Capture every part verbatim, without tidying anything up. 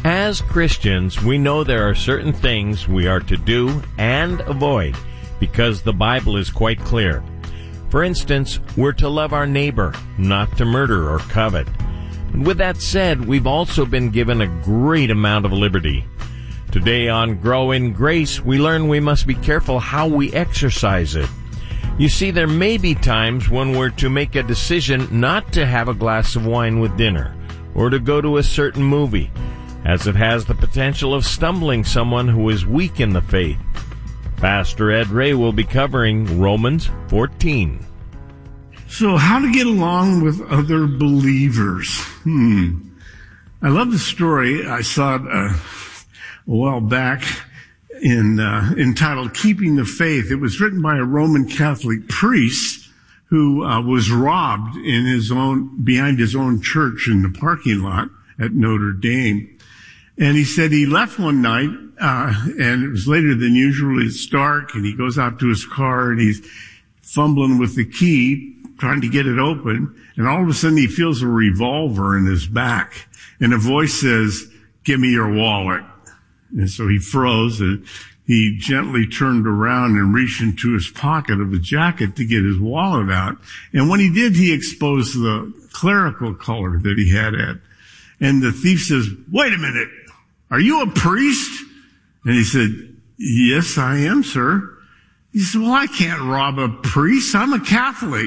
As Christians, we know there are certain things we are to do and avoid because the Bible is quite clear. For instance, we're to love our neighbor, not to murder or covet. And with that said, we've also been given a great amount of liberty. Today on Grow in Grace, we learn we must be careful how we exercise it. You see, there may be times when we're to make a decision not to have a glass of wine with dinner or to go to a certain movie, as it has the potential of stumbling someone who is weak in the faith. Pastor Ed Ray will be covering Romans fourteen. So how to get along with other believers. Hmm. I love the story. I saw it uh, a while back in uh, entitled Keeping the Faith. It was written by a Roman Catholic priest who uh, was robbed in his own behind his own church in the parking lot at Notre Dame. And he said he left one night, uh, and it was later than usual. It's dark, and he goes out to his car, and he's fumbling with the key, trying to get it open. And all of a sudden, he feels a revolver in his back. And a voice says, "Give me your wallet." And so he froze, and he gently turned around and reached into his pocket of his jacket to get his wallet out. And when he did, he exposed the clerical collar that he had at. And the thief says, "Wait a minute. Are you a priest?" And he said, "Yes, I am, sir." He said, "Well, I can't rob a priest. I'm a Catholic."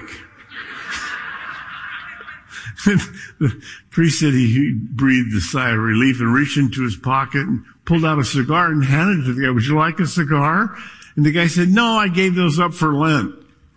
The priest said he breathed a sigh of relief and reached into his pocket and pulled out a cigar and handed it to the guy. "Would you like a cigar?" And the guy said, "No, I gave those up for Lent."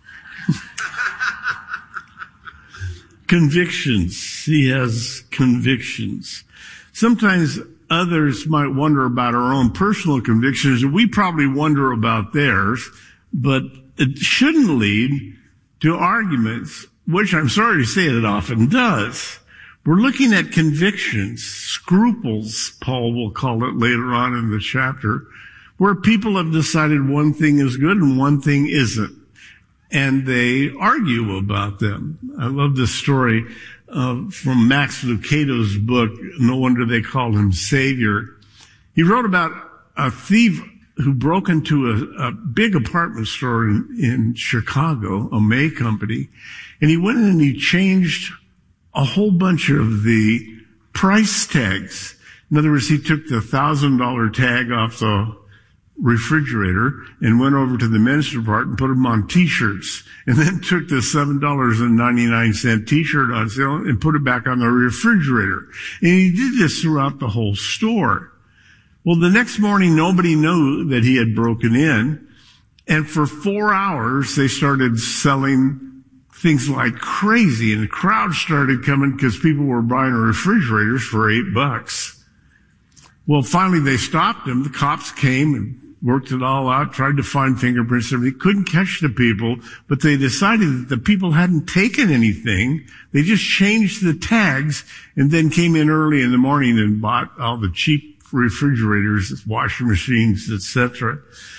Convictions. He has convictions. Sometimes others might wonder about our own personal convictions, and we probably wonder about theirs, but it shouldn't lead to arguments, which I'm sorry to say it often does. We're looking at convictions, scruples, Paul will call it later on in the chapter, where people have decided one thing is good and one thing isn't, and they argue about them. I love this story Uh, from Max Lucado's book, No Wonder They Called Him Savior. He wrote about a thief who broke into a, a big apartment store in, in Chicago, a May company, and he went in and he changed a whole bunch of the price tags. In other words, he took the one thousand dollars tag off the refrigerator and went over to the men's department and put them on t-shirts, and then took the seven dollars and ninety-nine cent t-shirt on sale and put it back on the refrigerator. And he did this throughout the whole store. Well, the next morning, nobody knew that he had broken in, and for four hours, they started selling things like crazy, and the crowd started coming because people were buying refrigerators for eight bucks. Well, finally, they stopped him. The cops came and worked it all out, tried to find fingerprints. They couldn't catch the people, but they decided that the people hadn't taken anything. They just changed the tags and then came in early in the morning and bought all the cheap refrigerators, washing machines, et cetera.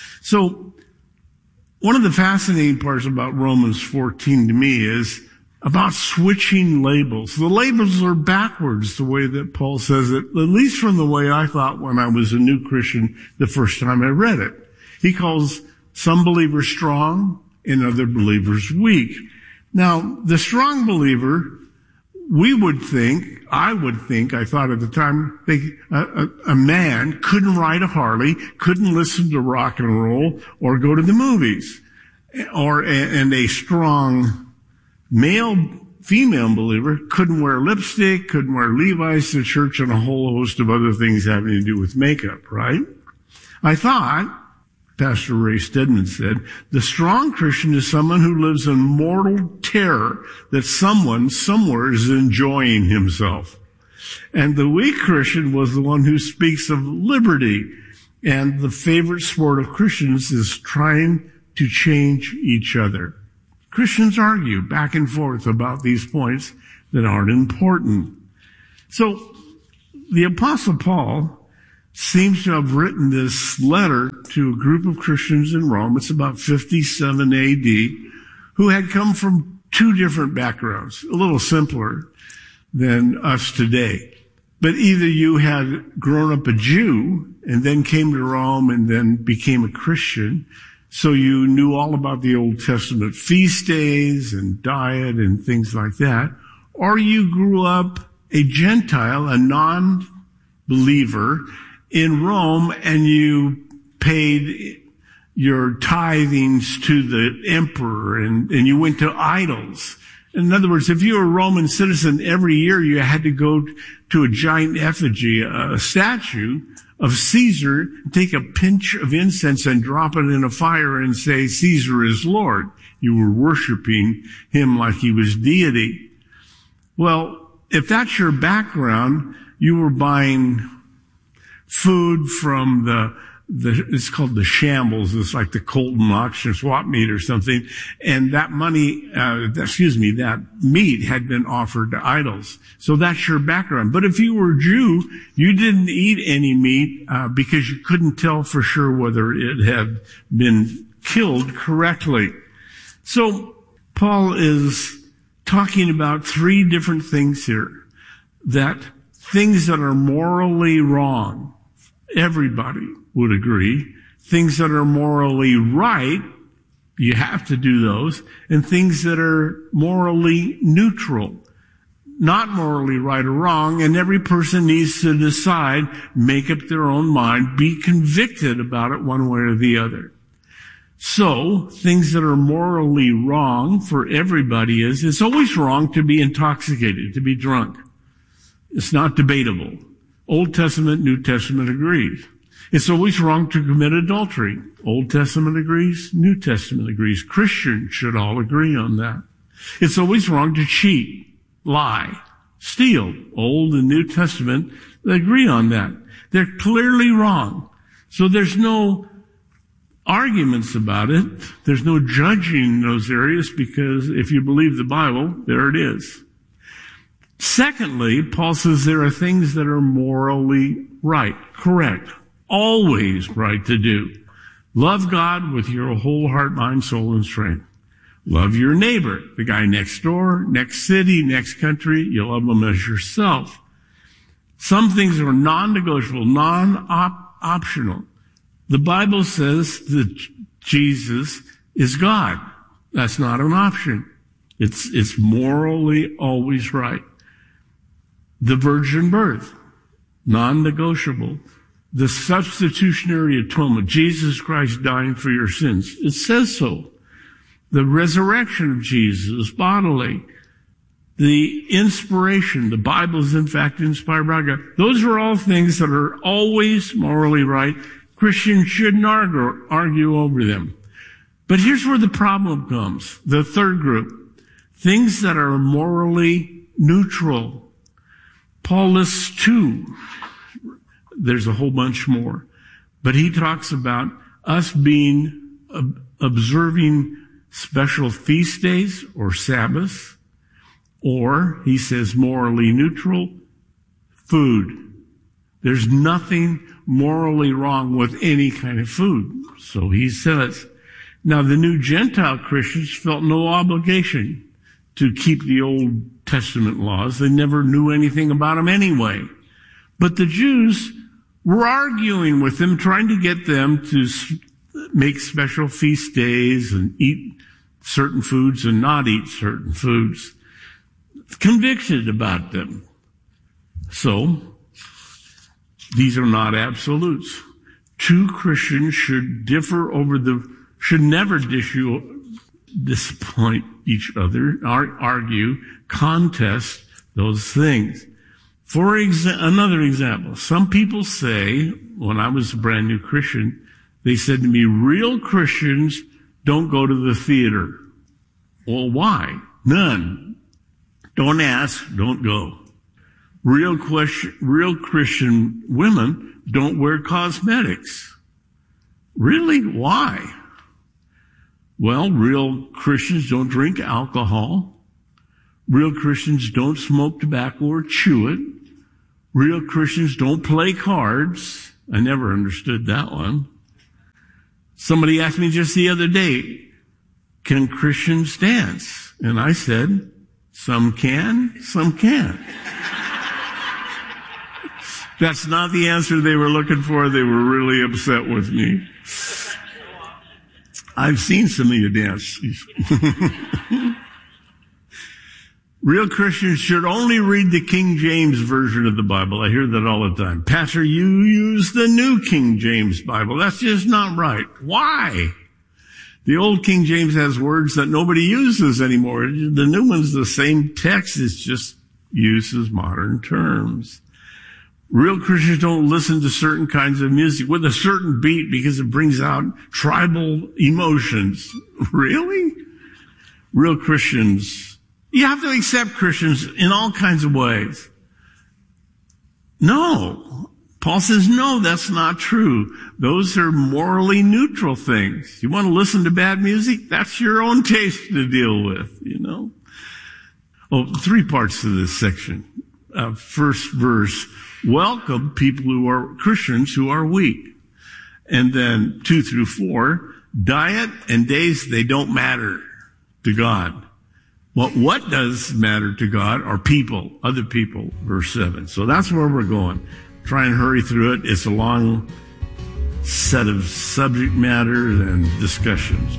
So one of the fascinating parts about Romans fourteen to me is about switching labels. The labels are backwards, the way that Paul says it, at least from the way I thought when I was a new Christian the first time I read it. He calls some believers strong and other believers weak. Now, the strong believer, we would think, I would think, I thought at the time, they, a, a, a man couldn't ride a Harley, couldn't listen to rock and roll, or go to the movies. Or, and a strong male, female believer couldn't wear lipstick, couldn't wear Levi's to church, and a whole host of other things having to do with makeup, right? I thought, Pastor Ray Stedman said, the strong Christian is someone who lives in mortal terror that someone somewhere is enjoying himself. And the weak Christian was the one who speaks of liberty. And the favorite sport of Christians is trying to change each other. Christians argue back and forth about these points that aren't important. So the Apostle Paul seems to have written this letter to a group of Christians in Rome. It's about fifty-seven A D, who had come from two different backgrounds, a little simpler than us today. But either you had grown up a Jew and then came to Rome and then became a Christian, so you knew all about the Old Testament feast days and diet and things like that, or you grew up a Gentile, a non-believer in Rome, and you paid your tithings to the emperor and, and you went to idols. In other words, if you were a Roman citizen, every year you had to go to a giant effigy, a statue of Caesar, take a pinch of incense and drop it in a fire and say, Caesar is Lord. You were worshiping him like he was deity. Well, if that's your background, you were buying food from the The, it's called the shambles. It's like the Colton auction swap meet or something. And that money, uh, excuse me, that meat had been offered to idols. So that's your background. But if you were a Jew, you didn't eat any meat, uh, because you couldn't tell for sure whether it had been killed correctly. So Paul is talking about three different things here. That things that are morally wrong, everybody would agree. Things that are morally right, you have to do those. And things that are morally neutral, not morally right or wrong. And every person needs to decide, make up their own mind, be convicted about it one way or the other. So, things that are morally wrong for everybody is, it's always wrong to be intoxicated, to be drunk. It's not debatable. Old Testament, New Testament agrees. It's always wrong to commit adultery. Old Testament agrees. New Testament agrees. Christians should all agree on that. It's always wrong to cheat, lie, steal. Old and New Testament, they agree on that. They're clearly wrong. So there's no arguments about it. There's no judging in those areas because if you believe the Bible, there it is. Secondly, Paul says there are things that are morally right, correct, always right to do. Love God with your whole heart, mind, soul, and strength. Love your neighbor, the guy next door, next city, next country. You love them as yourself. Some things are non-negotiable, non-optional. The Bible says that Jesus is God. That's not an option. It's, it's morally always right. The virgin birth, non-negotiable. The substitutionary atonement, Jesus Christ dying for your sins. It says so. The resurrection of Jesus bodily. The inspiration, the Bible is in fact inspired by God. Those are all things that are always morally right. Christians shouldn't argue, argue over them. But here's where the problem comes. The third group. Things that are morally neutral. Paul lists two. There's a whole bunch more. But he talks about us being, uh, observing special feast days or Sabbaths, or he says morally neutral, food. There's nothing morally wrong with any kind of food. So he says. Now the new Gentile Christians felt no obligation to keep the Old Testament laws. They never knew anything about them anyway. But the Jews were arguing with them, trying to get them to make special feast days and eat certain foods and not eat certain foods. Convicted about them. So, these are not absolutes. Two Christians should differ over the, should never disappoint each other, argue, contest those things. For exa- another example, some people say, when I was a brand new Christian, they said to me, real Christians don't go to the theater. Well, why? None. Don't ask, don't go. Real question, real Christian women don't wear cosmetics. Really? Why? Well, real Christians don't drink alcohol. Real Christians don't smoke tobacco or chew it. Real Christians don't play cards. I never understood that one. Somebody asked me just the other day, can Christians dance? And I said, some can, some can't. That's not the answer they were looking for. They were really upset with me. I've seen some of you dance. Real Christians should only read the King James Version of the Bible. I hear that all the time. Pastor, you use the New King James Bible. That's just not right. Why? The old King James has words that nobody uses anymore. The new one's the same text. It just uses modern terms. Real Christians don't listen to certain kinds of music with a certain beat because it brings out tribal emotions. Really? Real Christians, you have to accept Christians in all kinds of ways. No. Paul says, no, that's not true. Those are morally neutral things. You want to listen to bad music? That's your own taste to deal with, you know? Oh, three parts to this section. Uh, first verse, welcome people who are Christians who are weak. And then two through four, diet and days, they don't matter to God. Well, what does matter to God are people, other people, verse seven. So that's where we're going. Try and hurry through it. It's a long set of subject matter and discussions.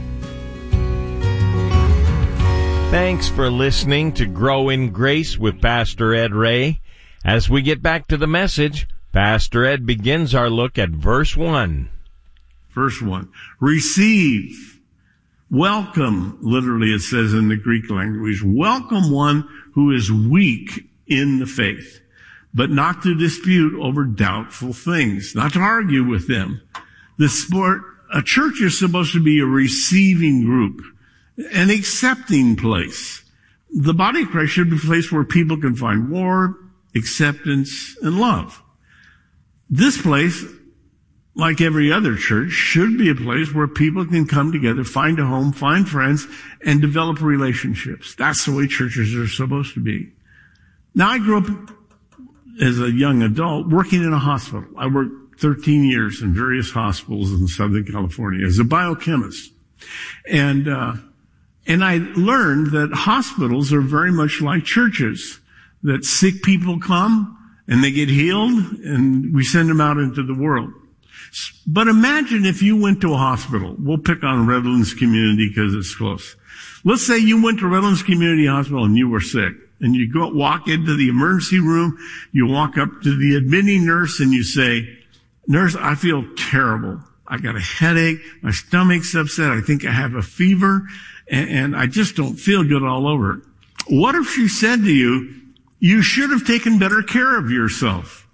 Thanks for listening to Grow in Grace with Pastor Ed Ray. As we get back to the message, Pastor Ed begins our look at verse one. Verse one. Receive. Welcome, literally it says in the Greek language. Welcome one who is weak in the faith, but not to dispute over doubtful things, not to argue with them. The sport, a church is supposed to be a receiving group, an accepting place. The body of Christ should be a place where people can find warmth, acceptance, and love. This place, like every other church, should be a place where people can come together, find a home, find friends, and develop relationships. That's the way churches are supposed to be. Now, I grew up as a young adult working in a hospital. I worked thirteen years in various hospitals in Southern California as a biochemist. And, uh, and I learned that hospitals are very much like churches, that sick people come and they get healed and we send them out into the world. But imagine if you went to a hospital. We'll pick on Redlands Community because it's close. Let's say you went to Redlands Community Hospital and you were sick. And you go walk into the emergency room, you walk up to the admitting nurse and you say, nurse, I feel terrible. I got a headache, my stomach's upset, I think I have a fever, and, and I just don't feel good all over. What if she said to you, you should have taken better care of yourself?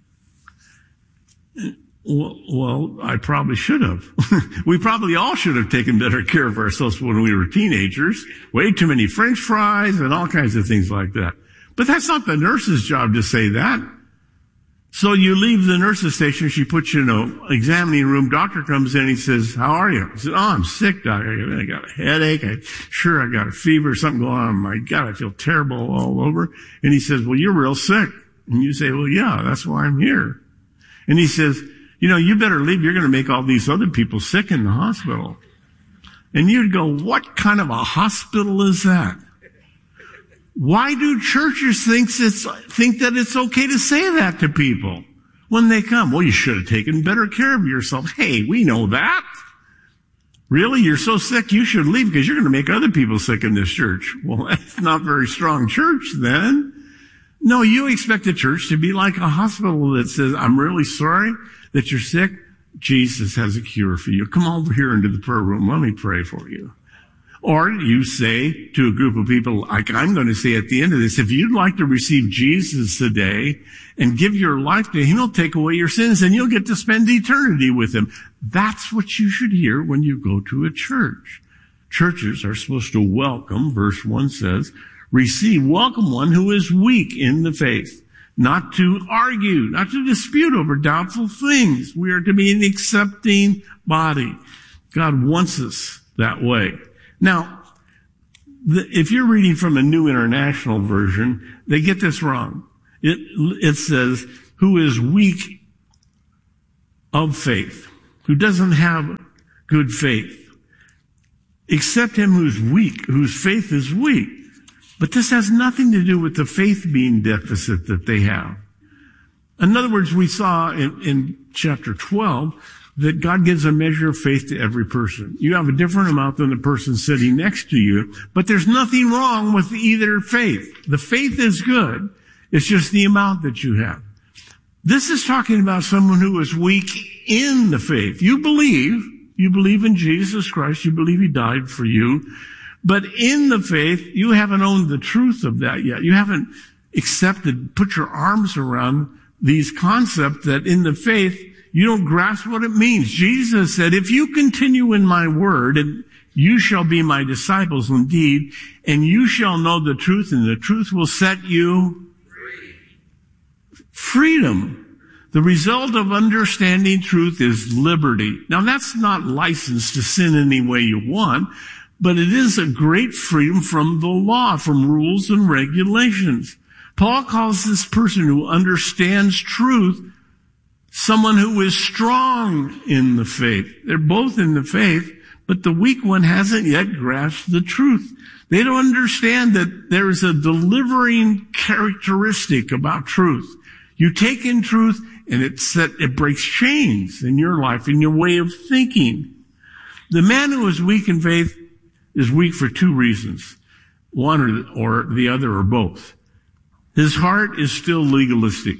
Well, well, I probably should have. We probably all should have taken better care of ourselves when we were teenagers. Way too many French fries and all kinds of things like that. But that's not the nurse's job to say that. So you leave the nurse's station, she puts you in an examining room, doctor comes in, he says, how are you? He says, oh, I'm sick, doc. I got a headache. I, sure, I got a fever, something going on. My God, I feel terrible all over. And he says, well, you're real sick. And you say, well, yeah, that's why I'm here. And he says, you know, you better leave. You're going to make all these other people sick in the hospital. And you'd go, what kind of a hospital is that? Why do churches think it's, think that it's okay to say that to people when they come? Well, you should have taken better care of yourself. Hey, we know that. Really? You're so sick you should leave because you're going to make other people sick in this church. Well, that's not very strong church then. No, you expect the church to be like a hospital that says, I'm really sorry that you're sick. Jesus has a cure for you. Come over here into the prayer room. Let me pray for you. Or you say to a group of people, like I'm going to say at the end of this, if you'd like to receive Jesus today and give your life to him, he'll take away your sins and you'll get to spend eternity with him. That's what you should hear when you go to a church. Churches are supposed to welcome, verse one says, receive, welcome one who is weak in the faith. Not to argue, not to dispute over doubtful things. We are to be an accepting body. God wants us that way. Now, the, if you're reading from a New International Version, they get this wrong. It, it says, who is weak of faith, who doesn't have good faith. Accept him who's weak, whose faith is weak. But this has nothing to do with the faith being deficit that they have. In other words, we saw in, in chapter twelve that God gives a measure of faith to every person. You have a different amount than the person sitting next to you, but there's nothing wrong with either faith. The faith is good. It's just the amount that you have. This is talking about someone who is weak in the faith. You believe, you believe in Jesus Christ, you believe he died for you, but in the faith, you haven't owned the truth of that yet. You haven't accepted, put your arms around these concepts that in the faith, you don't grasp what it means. Jesus said, if you continue in my word, and you shall be my disciples indeed, and you shall know the truth, and the truth will set you free. Freedom. The result of understanding truth is liberty. Now that's not licensed to sin any way you want, but it is a great freedom from the law, from rules and regulations. Paul calls this person who understands truth someone who is strong in the faith. They're both in the faith, but the weak one hasn't yet grasped the truth. They don't understand that there is a delivering characteristic about truth. You take in truth and it set, it breaks chains in your life, in your way of thinking. The man who is weak in faith is weak for two reasons. One or, or the other or both. His heart is still legalistic.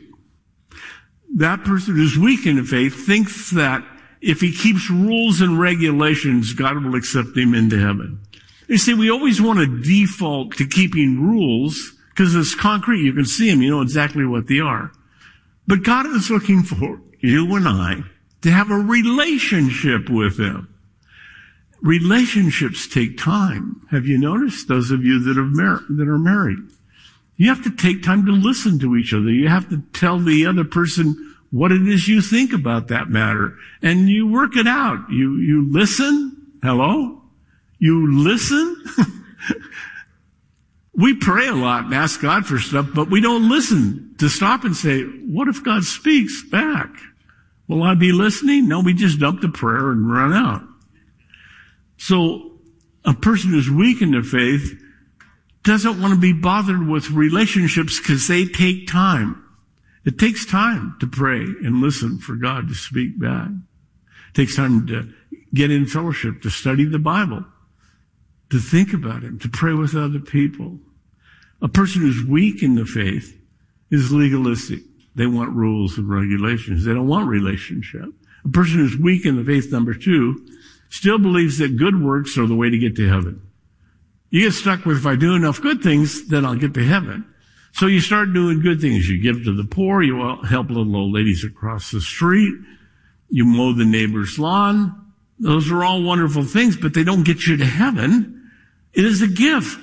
That person who's weak in the faith thinks that if he keeps rules and regulations, God will accept him into heaven. You see, we always want to default to keeping rules because it's concrete. You can see them. You know exactly what they are. But God is looking for you and I to have a relationship with him. Relationships take time. Have you noticed, those of you that, have mar- that are married? You have to take time to listen to each other. You have to tell the other person what it is you think about that matter. And you work it out. You, you listen. Hello? You listen. We pray a lot and ask God for stuff, but we don't listen to stop and say, what if God speaks back? Will I be listening? No, we just dump the prayer and run out. So a person who's weak in their faith doesn't want to be bothered with relationships because they take time. It takes time to pray and listen for God to speak back. It takes time to get in fellowship, to study the Bible, to think about Him, to pray with other people. A person who's weak in the faith is legalistic. They want rules and regulations. They don't want relationship. A person who's weak in the faith, number two, still believes that good works are the way to get to heaven. You get stuck with, if I do enough good things, then I'll get to heaven. So you start doing good things. You give to the poor. You help little old ladies across the street. You mow the neighbor's lawn. Those are all wonderful things, but they don't get you to heaven. It is a gift.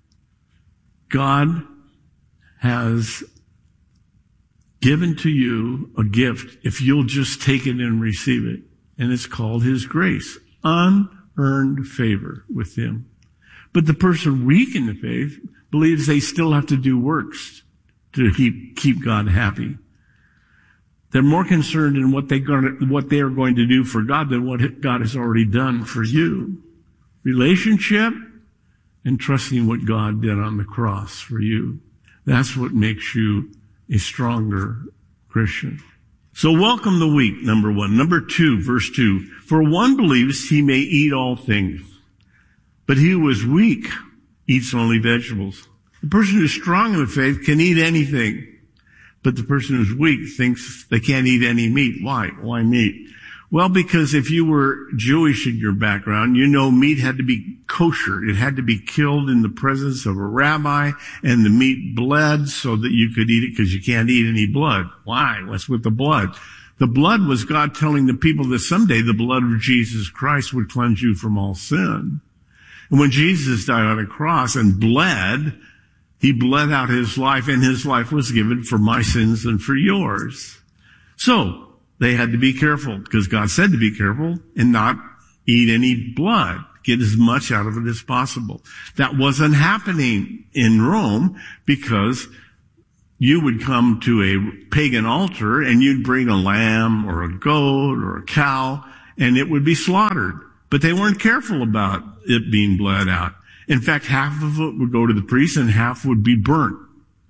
God has given to you a gift if you'll just take it and receive it. And it's called His grace. Unearned favor with Him. But the person weak in the faith believes they still have to do works to keep, keep God happy. They're more concerned in what they going what they are going to do for God than what God has already done for you. Relationship and trusting what God did on the cross for you. That's what makes you a stronger Christian. So welcome the weak, number one. Number two, verse two. For one believes he may eat all things, but he who is weak eats only vegetables. The person who's strong in the faith can eat anything, but the person who's weak thinks they can't eat any meat. Why? Why meat? Well, because if you were Jewish in your background, you know meat had to be kosher. It had to be killed in the presence of a rabbi, and the meat bled so that you could eat it, because you can't eat any blood. Why? What's with the blood? The blood was God telling the people that someday the blood of Jesus Christ would cleanse you from all sin. And when Jesus died on a cross and bled, He bled out His life, and His life was given for my sins and for yours. So they had to be careful, because God said to be careful and not eat any blood. Get as much out of it as possible. That wasn't happening in Rome, because you would come to a pagan altar and you'd bring a lamb or a goat or a cow, and it would be slaughtered. But they weren't careful about it being bled out. In fact, half of it would go to the priest and half would be burnt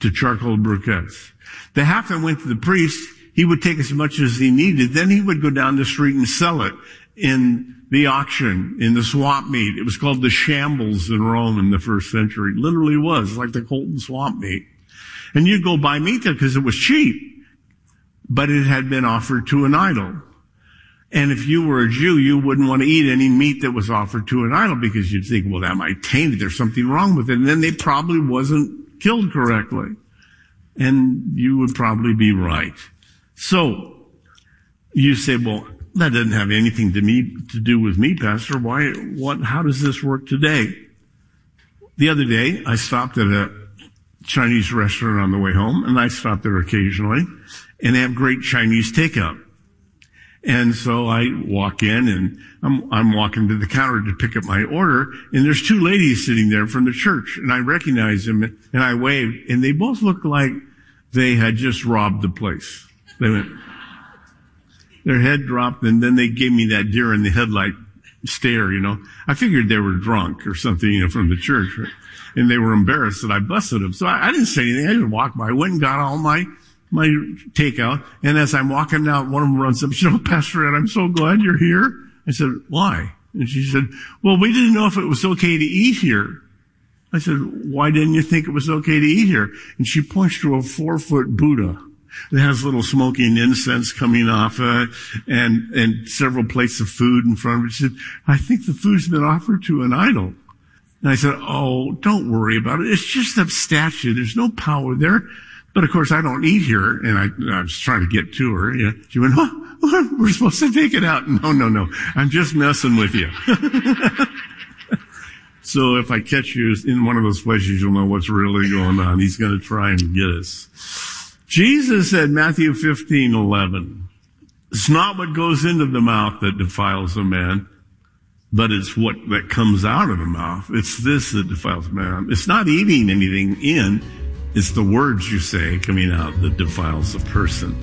to charcoal briquettes. The half that went to the priest, he would take as much as he needed. Then he would go down the street and sell it in the auction, in the swamp meet. It was called the shambles in Rome in the first century. It literally was, like the Colton swamp meet. And you'd go buy meat there because it was cheap, but it had been offered to an idol. And if you were a Jew, you wouldn't want to eat any meat that was offered to an idol because you'd think, well, that might taint it. There's something wrong with it. And then it probably wasn't killed correctly. And you would probably be right. So you say, well, that doesn't have anything to me to do with me, Pastor. Why, what, how does this work today? The other day, I stopped at a Chinese restaurant on the way home, and I stop there occasionally, and they have great Chinese takeout. And so I walk in, and I'm, I'm walking to the counter to pick up my order, and there's two ladies sitting there from the church, and I recognize them, and I wave, and they both look like they had just robbed the place. They went, their head dropped, and then they gave me that deer in the headlight stare, you know. I figured they were drunk or something, you know, from the church, right? And they were embarrassed that I busted them. So I, I didn't say anything. I just walked by. I went and got all my my takeout. And as I'm walking out, one of them runs up and said, "Oh, Pastor Ed, I'm so glad you're here." I said, "Why?" And she said, "Well, we didn't know if it was okay to eat here." I said, "Why didn't you think it was okay to eat here?" And she points to a four-foot Buddha that has little smoking incense coming off uh, and and several plates of food in front of it. She said, "I think the food's been offered to an idol." And I said, "Oh, don't worry about it. It's just a statue. There's no power there." But of course, I don't eat here. And I, I was trying to get to her. You know, she went, "Oh, we're supposed to take it out." No, no, no. I'm just messing with you. So if I catch you in one of those places, you'll know what's really going on. He's going to try and get us. Jesus said, Matthew fifteen eleven, "It's not what goes into the mouth that defiles a man, but it's what that comes out of the mouth. It's this that defiles a man." It's not eating anything in. It's the words you say coming out that defiles a person.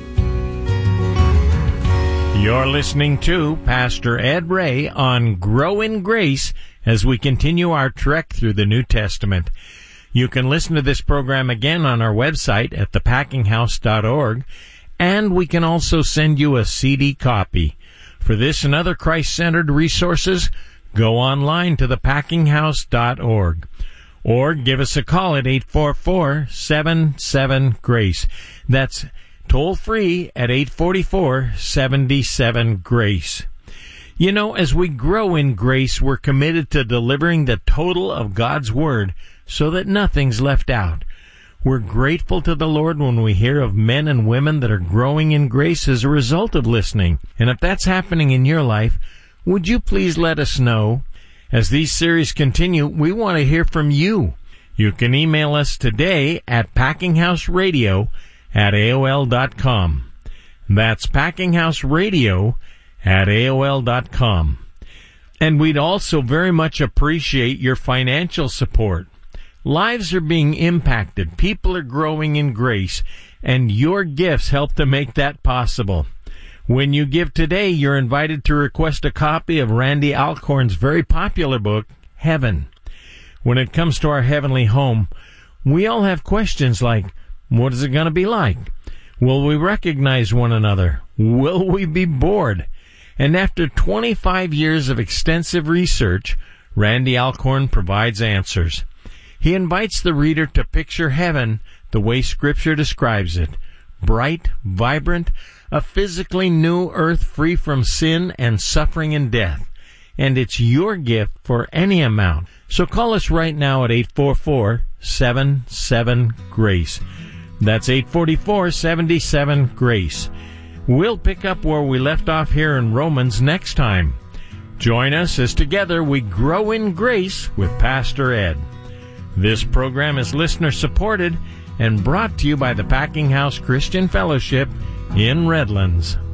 You're listening to Pastor Ed Ray on Grow in Grace as we continue our trek through the New Testament. You can listen to this program again on our website at the packing house dot org, and we can also send you a C D copy. For this and other Christ-centered resources, go online to the packing house dot org. Or give us a call at eight four four, seven seven, GRACE. That's toll-free at eight four four, seven seven, GRACE. You know, as we grow in grace, we're committed to delivering the total of God's Word so that nothing's left out. We're grateful to the Lord when we hear of men and women that are growing in grace as a result of listening. And if that's happening in your life, would you please let us know? As these series continue, we want to hear from you. You can email us today at packinghouseradio at A O L dot com. That's packinghouseradio at A O L dot com. And we'd also very much appreciate your financial support. Lives are being impacted. People are growing in grace, and your gifts help to make that possible. When you give today, you're invited to request a copy of Randy Alcorn's very popular book, Heaven. When it comes to our heavenly home, we all have questions like, what is it going to be like? Will we recognize one another? Will we be bored? And after twenty-five years of extensive research, Randy Alcorn provides answers. He invites the reader to picture heaven the way Scripture describes it. Bright, vibrant, a physically new earth free from sin and suffering and death. And it's your gift for any amount. So call us right now at eight four four, seven seven, GRACE. That's eight four four, seven seven, GRACE. We'll pick up where we left off here in Romans next time. Join us as together we grow in grace with Pastor Ed. This program is listener-supported and brought to you by the Packing House Christian Fellowship in Redlands.